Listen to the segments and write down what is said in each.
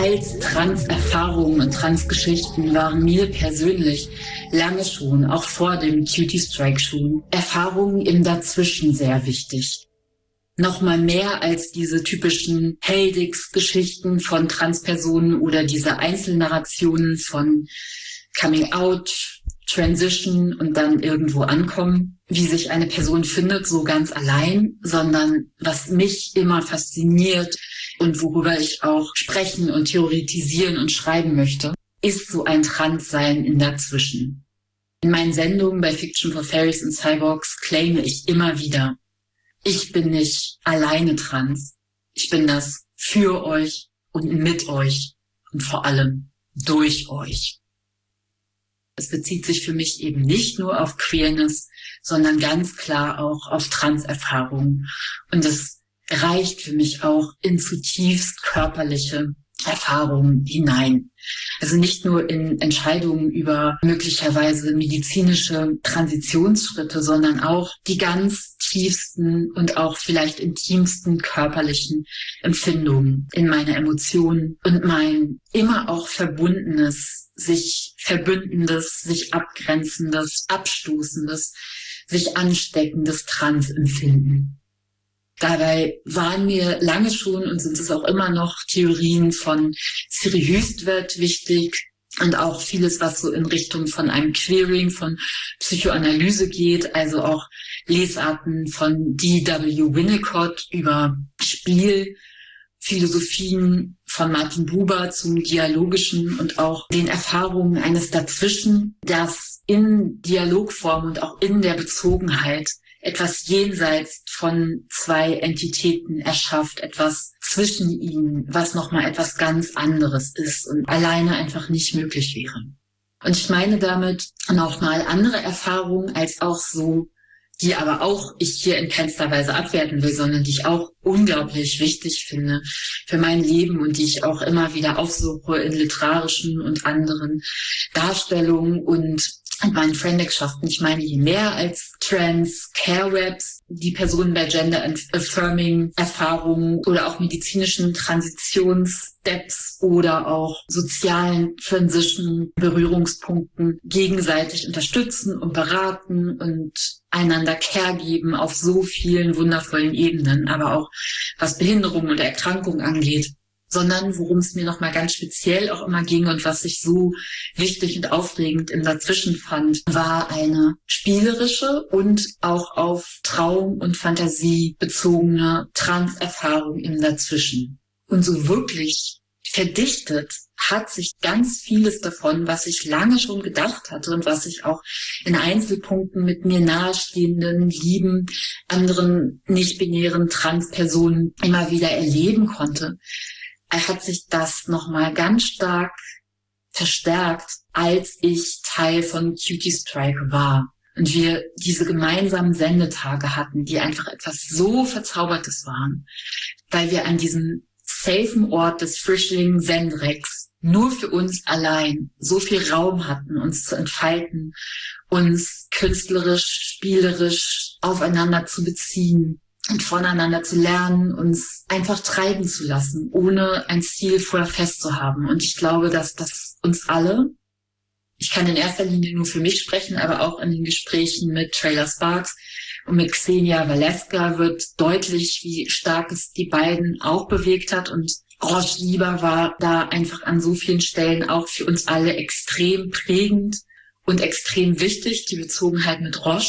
als Trans-Erfahrungen und Trans-Geschichten waren mir persönlich lange schon, auch vor dem Cutie Strike schon, Erfahrungen im Dazwischen sehr wichtig. Nochmal mehr als diese typischen Heldix-Geschichten von Transpersonen oder diese Einzelnarrationen von Coming Out, Transition und dann irgendwo ankommen, wie sich eine Person findet, so ganz allein, sondern was mich immer fasziniert und worüber ich auch sprechen und theoretisieren und schreiben möchte, ist so ein Transsein in dazwischen. In meinen Sendungen bei Fiction for Fairies and Cyborgs claime ich immer wieder, ich bin nicht alleine trans. Ich bin das für euch und mit euch und vor allem durch euch. Es bezieht sich für mich eben nicht nur auf Queerness, sondern ganz klar auch auf Trans-Erfahrungen. Und es reicht für mich auch in zutiefst körperliche Erfahrungen hinein. Also nicht nur in Entscheidungen über möglicherweise medizinische Transitionsschritte, sondern auch die ganz tiefsten und auch vielleicht intimsten körperlichen Empfindungen in meine Emotionen und mein immer auch verbundenes, sich verbündendes, sich abgrenzendes, abstoßendes, sich ansteckendes Transempfinden. Dabei waren mir lange schon und sind es auch immer noch Theorien von Siri Hustvedt wichtig und auch vieles, was so in Richtung von einem Queering, von Psychoanalyse geht, also auch Lesarten von D.W. Winnicott über Spiel, Philosophien von Martin Buber zum Dialogischen und auch den Erfahrungen eines Dazwischen, das in Dialogform und auch in der Bezogenheit etwas jenseits von zwei Entitäten erschafft, etwas zwischen ihnen, was nochmal etwas ganz anderes ist und alleine einfach nicht möglich wäre. Und ich meine damit nochmal andere Erfahrungen als auch so, die aber auch ich hier in keinster Weise abwerten will, sondern die ich auch unglaublich wichtig finde für mein Leben und die ich auch immer wieder aufsuche in literarischen und anderen Darstellungen und meinen Friendexschaften. Ich meine hier mehr als Trans, Care-Raps, die Personen bei Gender-Affirming Erfahrungen oder auch medizinischen Transitionssteps oder auch sozialen Transition-Berührungspunkten gegenseitig unterstützen und beraten und einander Care geben auf so vielen wundervollen Ebenen, aber auch was Behinderung und Erkrankung angeht. Sondern worum es mir nochmal ganz speziell auch immer ging und was ich so wichtig und aufregend im Dazwischen fand, war eine spielerische und auch auf Traum und Fantasie bezogene Trans-Erfahrung im Dazwischen. Und so wirklich verdichtet hat sich ganz vieles davon, was ich lange schon gedacht hatte und was ich auch in Einzelpunkten mit mir nahestehenden, lieben, anderen nicht-binären Trans-Personen immer wieder erleben konnte, hat sich das nochmal ganz stark verstärkt, als ich Teil von Cutie Strike war. Und wir diese gemeinsamen Sendetage hatten, die einfach etwas so Verzaubertes waren, weil wir an diesem safen Ort des Frischling Sendrex nur für uns allein so viel Raum hatten, uns zu entfalten, uns künstlerisch, spielerisch aufeinander zu beziehen und voneinander zu lernen, uns einfach treiben zu lassen, ohne ein Ziel vorher festzuhaben. Und ich glaube, dass das uns alle, ich kann in erster Linie nur für mich sprechen, aber auch in den Gesprächen mit Trailer Sparks und mit Xenia Valeska wird deutlich, wie stark es die beiden auch bewegt hat. Und Roche Lieber war da einfach an so vielen Stellen auch für uns alle extrem prägend und extrem wichtig, die Bezogenheit mit Roche.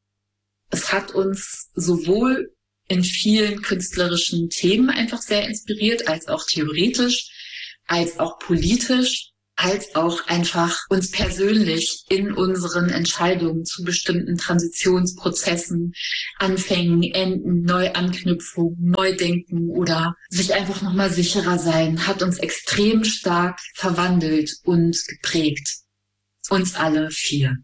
Es hat uns sowohl in vielen künstlerischen Themen einfach sehr inspiriert, als auch theoretisch, als auch politisch, als auch einfach uns persönlich in unseren Entscheidungen zu bestimmten Transitionsprozessen, Anfängen, Enden, Neuanknüpfungen, Neudenken oder sich einfach nochmal sicherer sein, hat uns extrem stark verwandelt und geprägt. Uns alle 4.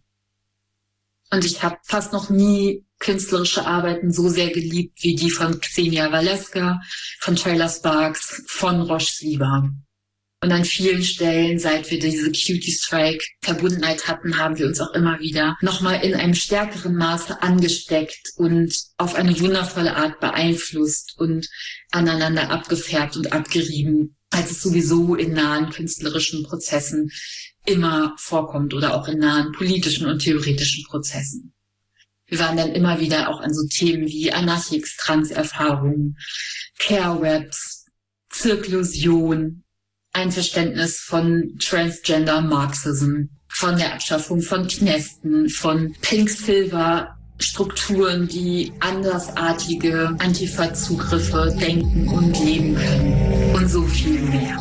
Und ich habe fast noch nie künstlerische Arbeiten so sehr geliebt wie die von Xenia Valeska, von Trailer Sparks, von Roche Lieber. Und an vielen Stellen, seit wir diese Cutie Strike Verbundenheit hatten, haben wir uns auch immer wieder nochmal in einem stärkeren Maße angesteckt und auf eine wundervolle Art beeinflusst und aneinander abgefärbt und abgerieben. als es sowieso in nahen künstlerischen Prozessen immer vorkommt oder auch in nahen politischen und theoretischen Prozessen. Wir waren dann immer wieder auch an so Themen wie Anarchix, Transerfahrungen, Care-Webs, Zirklusion, ein Verständnis von Transgender Marxism, von der Abschaffung von Knästen, von Pink-Silver-Strukturen, die andersartige Antifa-Zugriffe denken und leben können und so viel mehr.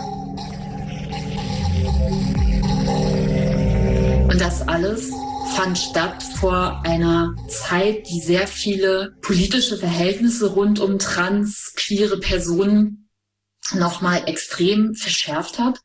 Und das alles fand statt vor einer Zeit, die sehr viele politische Verhältnisse rund um trans, queere Personen nochmal extrem verschärft hat,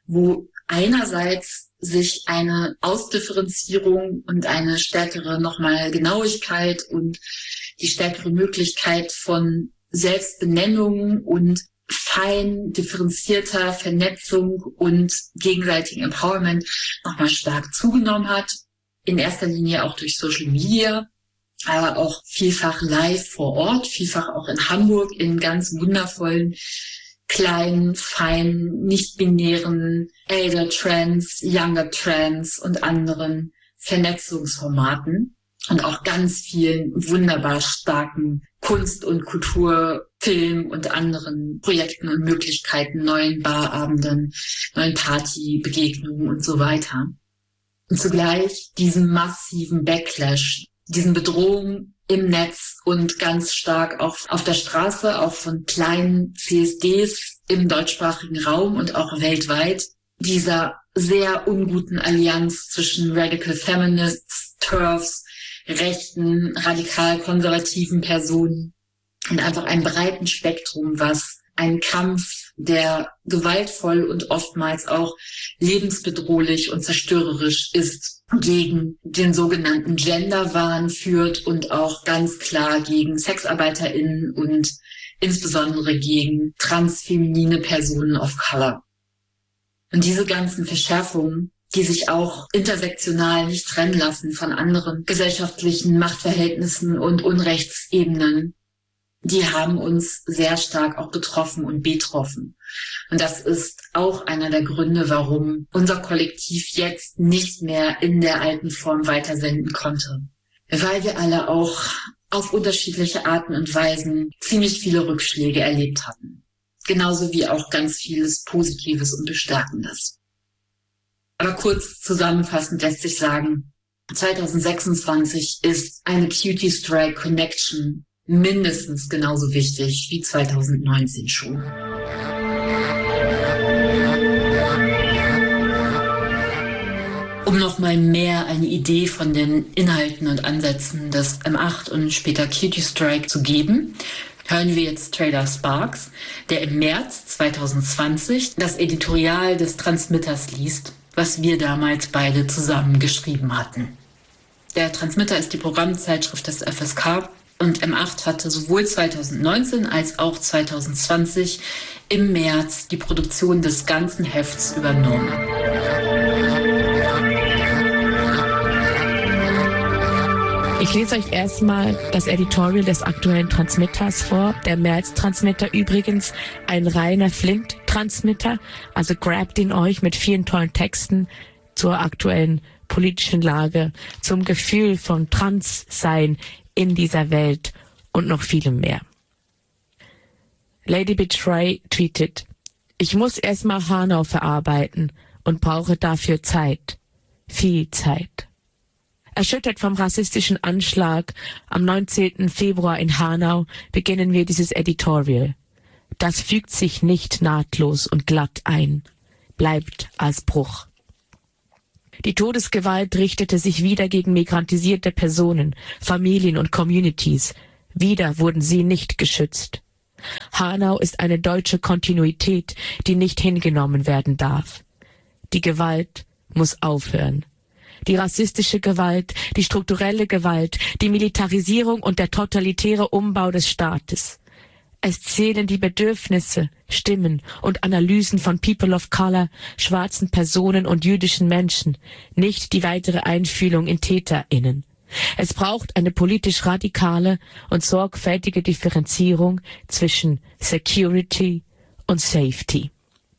wo einerseits sich eine Ausdifferenzierung und eine stärkere nochmal Genauigkeit und die stärkere Möglichkeit von Selbstbenennung und fein differenzierter Vernetzung und gegenseitigen Empowerment nochmal stark zugenommen hat. In erster Linie auch durch Social Media, aber auch vielfach live vor Ort, vielfach auch in Hamburg in ganz wundervollen, kleinen, feinen, nicht-binären Elder Trans, Younger Trans und anderen Vernetzungsformaten und auch ganz vielen wunderbar starken Kunst- und Kultur-, Film- und anderen Projekten und Möglichkeiten, neuen Barabenden, neuen Partybegegnungen und so weiter. Und zugleich diesen massiven Backlash, diesen Bedrohungen im Netz und ganz stark auch auf der Straße, auch von kleinen CSDs im deutschsprachigen Raum und auch weltweit, dieser sehr unguten Allianz zwischen Radical Feminists, TERFs, rechten, radikal-konservativen Personen und einfach einem breiten Spektrum, was ein Kampf, der gewaltvoll und oftmals auch lebensbedrohlich und zerstörerisch ist, gegen den sogenannten Genderwahn führt und auch ganz klar gegen SexarbeiterInnen und insbesondere gegen transfeminine Personen of Color. Und diese ganzen Verschärfungen, die sich auch intersektional nicht trennen lassen von anderen gesellschaftlichen Machtverhältnissen und Unrechtsebenen, die haben uns sehr stark auch getroffen und betroffen. Und das ist auch einer der Gründe, warum unser Kollektiv jetzt nicht mehr in der alten Form weitersenden konnte. Weil wir alle auch auf unterschiedliche Arten und Weisen ziemlich viele Rückschläge erlebt hatten. Genauso wie auch ganz vieles Positives und Bestärkendes. Aber kurz zusammenfassend lässt sich sagen, 2026 ist eine Cutie Strike Connection mindestens genauso wichtig wie 2019 schon. Um nochmal mehr eine Idee von den Inhalten und Ansätzen des M8 und später Cutie Strike zu geben, hören wir jetzt Trader Sparks, der im März 2020 das Editorial des Transmitters liest, was wir damals beide zusammen geschrieben hatten. Der Transmitter ist die Programmzeitschrift des FSK und M8 hatte sowohl 2019 als auch 2020 im März die Produktion des ganzen Hefts übernommen. Ich lese euch erstmal das Editorial des aktuellen Transmitters vor. Der März-Transmitter übrigens ein reiner Flint-Transmitter, also grabt ihn euch mit vielen tollen Texten zur aktuellen politischen Lage, zum Gefühl von Transsein in dieser Welt und noch vielem mehr. Lady Betray tweetet: Ich muss erstmal Hanau verarbeiten und brauche dafür Zeit. Viel Zeit. Erschüttert vom rassistischen Anschlag am 19. Februar in Hanau beginnen wir dieses Editorial. Das fügt sich nicht nahtlos und glatt ein, bleibt als Bruch. Die Todesgewalt richtete sich wieder gegen migrantisierte Personen, Familien und Communities. Wieder wurden sie nicht geschützt. Hanau ist eine deutsche Kontinuität, die nicht hingenommen werden darf. Die Gewalt muss aufhören. Die rassistische Gewalt, die strukturelle Gewalt, die Militarisierung und der totalitäre Umbau des Staates. Es zählen die Bedürfnisse, Stimmen und Analysen von People of Color, schwarzen Personen und jüdischen Menschen, nicht die weitere Einfühlung in TäterInnen. Es braucht eine politisch radikale und sorgfältige Differenzierung zwischen Security und Safety.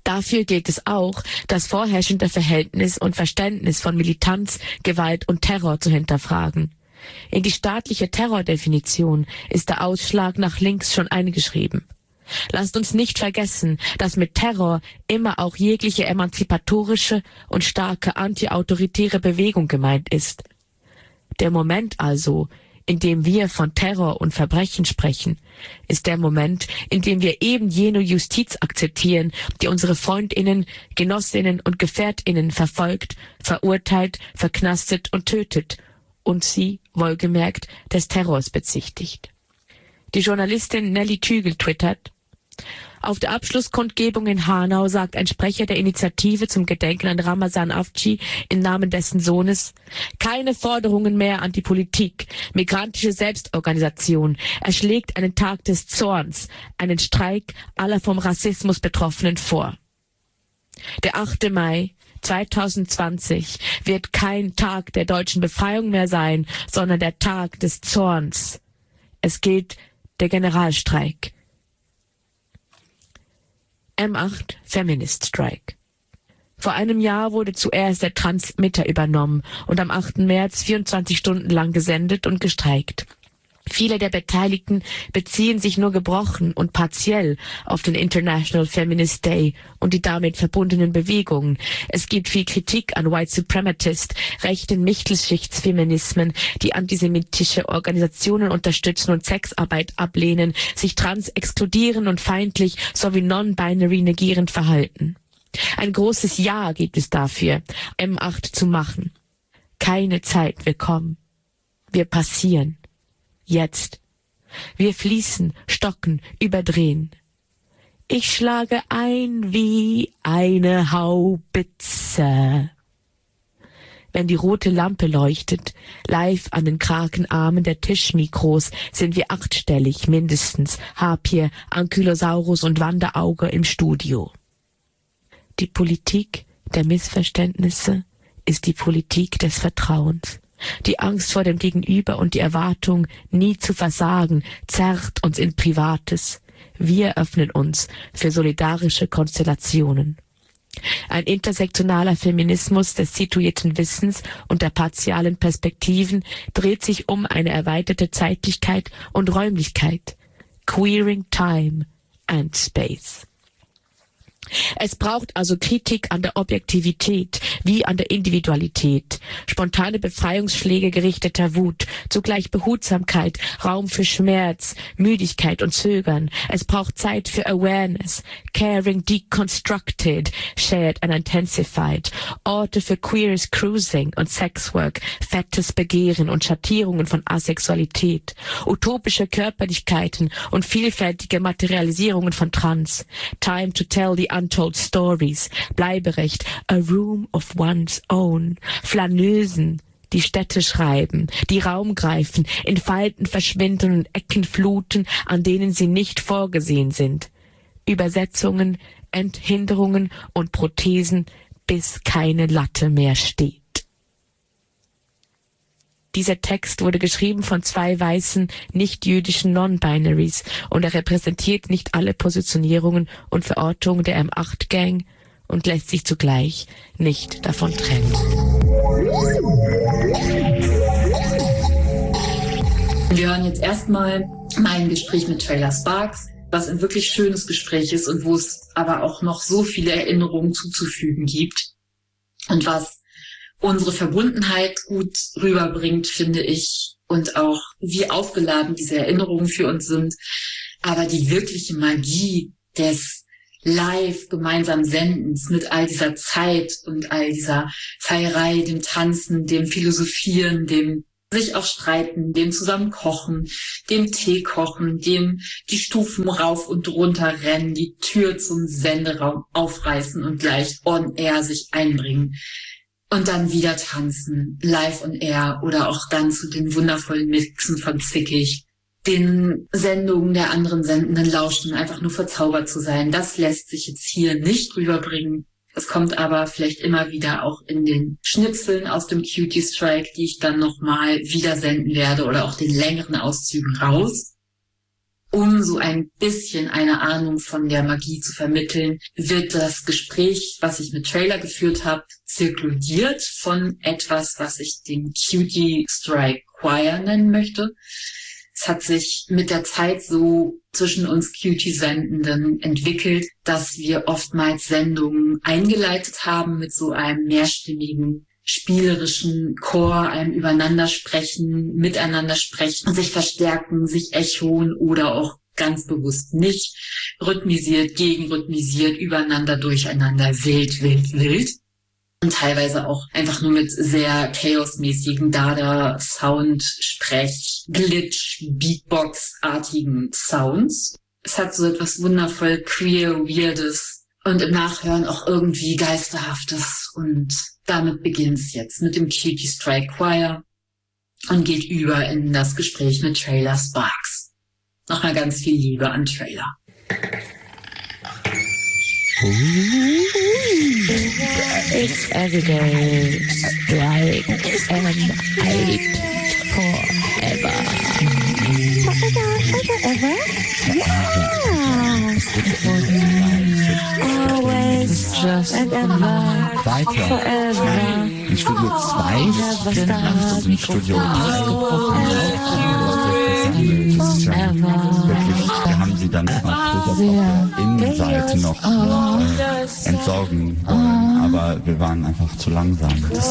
Dafür gilt es auch, das vorherrschende Verhältnis und Verständnis von Militanz, Gewalt und Terror zu hinterfragen. In die staatliche Terrordefinition ist der Ausschlag nach links schon eingeschrieben. Lasst uns nicht vergessen, dass mit Terror immer auch jegliche emanzipatorische und starke antiautoritäre Bewegung gemeint ist. Der Moment also, in dem wir von Terror und Verbrechen sprechen, ist der Moment, in dem wir eben jene Justiz akzeptieren, die unsere Freundinnen, Genossinnen und Gefährtinnen verfolgt, verurteilt, verknastet und tötet und sie, wohlgemerkt, des Terrors bezichtigt. Die Journalistin Nelly Tügel twittert: Auf der Abschlusskundgebung in Hanau sagt ein Sprecher der Initiative zum Gedenken an Ramazan Afci im Namen dessen Sohnes: Keine Forderungen mehr an die Politik. Migrantische Selbstorganisation. Er schlägt einen Tag des Zorns, einen Streik aller vom Rassismus Betroffenen vor. Der 8. Mai 2020 wird kein Tag der deutschen Befreiung mehr sein, sondern der Tag des Zorns. Es gilt der Generalstreik. M8 Feminist Strike. Vor einem Jahr wurde zuerst der Transmitter übernommen und am 8. März 24 Stunden lang gesendet und gestreikt. Viele der Beteiligten beziehen sich nur gebrochen und partiell auf den International Feminist Day und die damit verbundenen Bewegungen. Es gibt viel Kritik an White Suprematist, rechten Mittelschichtsfeminismen, die antisemitische Organisationen unterstützen und Sexarbeit ablehnen, sich trans exkludieren und feindlich sowie non-binary negierend verhalten. Ein großes Ja gibt es dafür, M8 zu machen. Keine Zeit will kommen. Wir passieren. Jetzt. Wir fließen, stocken, überdrehen. Ich schlage ein wie eine Haubitze. Wenn die rote Lampe leuchtet, live an den Krakenarmen der Tischmikros, sind wir 8-stellig mindestens, Harpier, Ankylosaurus und Wanderauge im Studio. Die Politik der Missverständnisse ist die Politik des Vertrauens. Die Angst vor dem Gegenüber und die Erwartung, nie zu versagen, zerrt uns in Privates. Wir öffnen uns für solidarische Konstellationen. Ein intersektionaler Feminismus des situierten Wissens und der partialen Perspektiven dreht sich um eine erweiterte Zeitlichkeit und Räumlichkeit. Queering Time and Space. Es braucht also Kritik an der Objektivität wie an der Individualität, spontane Befreiungsschläge gerichteter Wut, zugleich Behutsamkeit, Raum für Schmerz, Müdigkeit und Zögern. Es braucht Zeit für Awareness, Caring Deconstructed, Shared and Intensified, Orte für queeres Cruising und Sexwork, fettes Begehren und Schattierungen von Asexualität, utopische Körperlichkeiten und vielfältige Materialisierungen von Trans, Time to tell the untold stories, Bleiberecht, a room of one's own, Flaneusen, die Städte schreiben, die Raum greifen, in Falten verschwinden und Ecken fluten, an denen sie nicht vorgesehen sind. Übersetzungen, Enthinderungen und Prothesen, bis keine Latte mehr steht. Dieser Text wurde geschrieben von 2 weißen, nicht-jüdischen Non-Binaries und er repräsentiert nicht alle Positionierungen und Verortungen der M8-Gang und lässt sich zugleich nicht davon trennen. Wir hören jetzt erstmal mein Gespräch mit Trailer Sparks, was ein wirklich schönes Gespräch ist und wo es aber auch noch so viele Erinnerungen zuzufügen gibt und was unsere Verbundenheit gut rüberbringt, finde ich, und auch wie aufgeladen diese Erinnerungen für uns sind. Aber die wirkliche Magie des live gemeinsam Sendens mit all dieser Zeit und all dieser Feierei, dem Tanzen, dem Philosophieren, dem sich auch streiten, dem zusammen kochen, dem Tee kochen, dem die Stufen rauf und runter rennen, die Tür zum Senderaum aufreißen und gleich on air sich einbringen. Und dann wieder tanzen, live on air oder auch dann zu den wundervollen Mixen von Zickig, den Sendungen der anderen Sendenden lauschen, einfach nur verzaubert zu sein. Das lässt sich jetzt hier nicht rüberbringen. Es kommt aber vielleicht immer wieder auch in den Schnipseln aus dem Cutie Strike, die ich dann nochmal wieder senden werde oder auch den längeren Auszügen raus. Um so ein bisschen eine Ahnung von der Magie zu vermitteln, wird das Gespräch, was ich mit Trailer geführt habe, zirkuliert von etwas, was ich den Cutie Strike Choir nennen möchte. Es hat sich mit der Zeit so zwischen uns Cutie-Sendenden entwickelt, dass wir oftmals Sendungen eingeleitet haben mit so einem mehrstimmigen spielerischen Chor, einem Übereinandersprechen, Miteinandersprechen, sich verstärken, sich echoen oder auch ganz bewusst nicht, rhythmisiert, gegenrhythmisiert, übereinander, durcheinander, wild, wild, wild. Und teilweise auch einfach nur mit sehr chaosmäßigen Dada, Sound, Sprech, Glitch, Beatbox-artigen Sounds. Es hat so etwas wundervoll queer, weirdes und im Nachhören auch irgendwie geisterhaftes. Und damit beginnt's jetzt mit dem Cutie Strike Choir und geht über in das Gespräch mit Trailer Sparks. Nochmal ganz viel Liebe an Trailer. It's every day, like and I forever. Forever? Yeah. Always just and ever. Weiter. Forever. In Studio 2 und in Studio 3 das ist ja wirklich, wir haben sie dann natürlich auf der Innenseite noch entsorgen wollen, aber wir waren einfach zu langsam. Das